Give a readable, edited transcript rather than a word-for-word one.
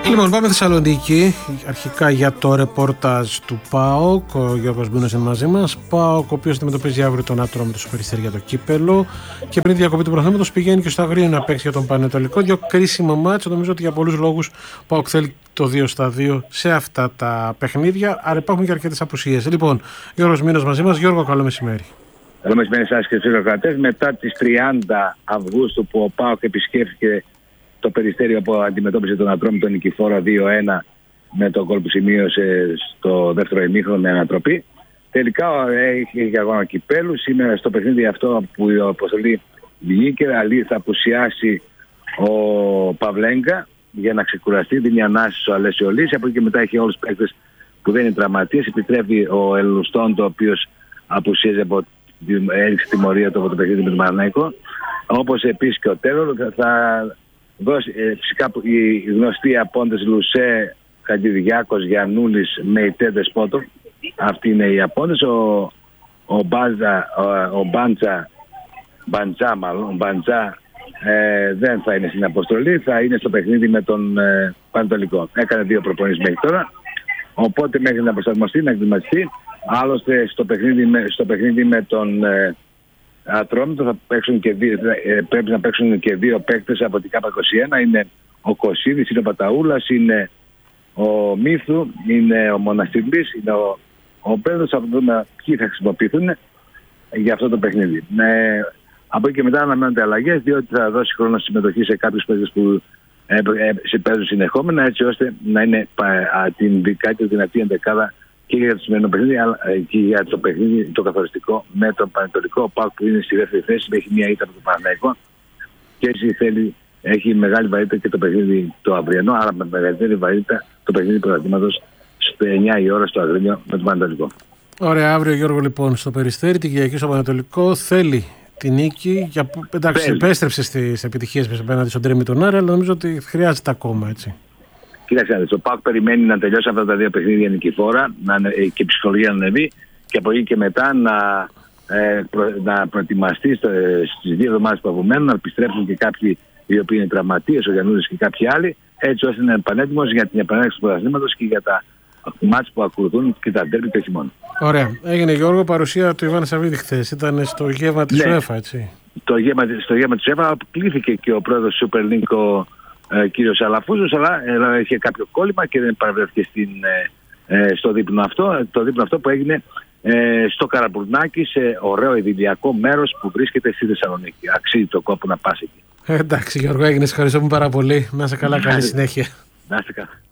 Λοιπόν, πάμε Θεσσαλονίκη. Αρχικά για το ρεπορτάζ του ΠΑΟΚ. Ο Γιώργος Μπίνος είναι μαζί μας. ΠΑΟΚ, ο οποίος αντιμετωπίζει αύριο τον Ατρόμητο στο Περιστέρι για το κύπελο. Και πριν τη διακοπή του πρωταθλήματος πηγαίνει και στο Αγρίνιο να παίξει για τον Πανετολικό. Δύο κρίσιμο μάτσο. Νομίζω ότι για πολλούς λόγους ο ΠΑΟΚ θέλει το 2-2 σε αυτά τα παιχνίδια. Άρα υπάρχουν και αρκετές απουσίες. Λοιπόν, Γιώργος Μπίνος μαζί μας. Γιώργο, καλό μεσημέρι. Καλό μεσημέρι σας και στους ακροατές. Μετά τις 30 Αυγούστου που ο ΠΑΟΚ επισκέφθηκε το Περιστέρι που αντιμετώπισε τον Ατρόμητο Νικηφόρα 2-1 με τον γκολ που σημείωσε στο δεύτερο ημίχρονο με ανατροπή. Τελικά έχει αγώνα κυπέλου. Σήμερα στο παιχνίδι αυτό που η αποστολή βγήκε, θα απουσιάσει ο Παυλέγκα για να ξεκουραστεί. Δίνει ανάση ο Αλέσιο Λύση. Από εκεί και μετά έχει όλους τους παίκτες που δεν είναι τραυματίες. Επιτρέπει ο Ελουστόν, ο οποίος απουσίαζε από έριξε τιμωρία του από το παιχνίδι με τον Παναθηναϊκό. Όπως επίσης και ο Τέρορ θα δώσει φυσικά οι γνωστοί απόντες Λουσέ, Χατζηδιάκος, Γιαννούλης, Μεϊτέδες, Πότο. Αυτοί είναι οι απόντες. Ο Μπαντζά δεν θα είναι στην αποστολή, θα είναι στο παιχνίδι με τον Πανετολικό. Έκανε 2 προπονήσεις μέχρι τώρα, οπότε μέχρι να προσαρμοστεί, να εκδηματιστεί. Άλλωστε στο παιχνίδι με τον Ατρόμητο θα παίξουν πρέπει να παίξουν και 2 παίκτες από την ΚΑΠΑ21. Είναι ο Κωσίδης, είναι ο Παταούλας, είναι ο Μύθου, είναι ο Μοναστηρής, είναι ο Πέδρος. Θα δούμε ποιοι θα χρησιμοποιηθούν για αυτό το παιχνίδι. Από εκεί και μετά αναμένονται αλλαγές, διότι θα δώσει χρόνο συμμετοχή σε κάποιους παίκτες που παίζουν συνεχόμενα, έτσι ώστε να είναι την κάτι δυνατή εντεκάδα και για το σημερινό παιχνίδι, αλλά και για το παιχνίδι το καθοριστικό με τον Πανετολικό. Ο ΠΑΟΚ που είναι στη δεύτερη θέση, έχει μία ήττα από τον Παναθηναϊκό και έτσι έχει μεγάλη βαρύτητα και το παιχνίδι το αυριανό, άρα με μεγαλύτερη βαρύτητα το παιχνίδι του πρωταθλήματος στις 9 η ώρα στο Αγρίνιο με τον Πανετολικό. Ωραία, αύριο Γιώργο λοιπόν στο Περιστέρι, την Κυριακή στο Πανετολικό θέλει τη νίκη. Εντάξει, επέστρεψε στις επιτυχίες απέναντι στον Τρέμι τον Άρη, αλλά νομίζω ότι χρειάζεται ακόμα, έτσι. Κοίταξε, ο ΠΑΟΚ περιμένει να τελειώσει αυτά τα 2 παιχνίδια νικηφόρα και η ψυχολογία να ανεβεί και από εκεί και μετά να προετοιμαστεί στις 2 εβδομάδες που απομένουν, να επιστρέψουν και κάποιοι οι οποίοι είναι τραυματίες, ο Γιαννούλης και κάποιοι άλλοι, έτσι ώστε να είναι πανέτοιμος για την επανέλευση του πρωταθλήματος και για τα μάτς που ακολουθούν και τα ντέρμπι και χειμώνα. Ωραία. Έγινε, Γιώργο, παρουσία του Ιβάν Σαββίδη χθες. Ήταν στο γεύμα της UEFA, έτσι. Στο γεύμα της UEFA κλήθηκε και ο πρόεδρος του Super League, ο κύριος Αλαφούζος, αλλά είχε κάποιο κόλλημα και δεν παραβρέθηκε στο δείπνο αυτό. Το δείπνο αυτό που έγινε στο Καραμπουρνάκι, σε ωραίο ειδηλιακό μέρος που βρίσκεται στη Θεσσαλονίκη. Αξίζει το κόπο να πας εκεί. Εντάξει, Γιώργο, έγινε. Ευχαριστώ πάρα πολύ. Να είσαι καλά, καλή συνέχεια. Να είστε καλά.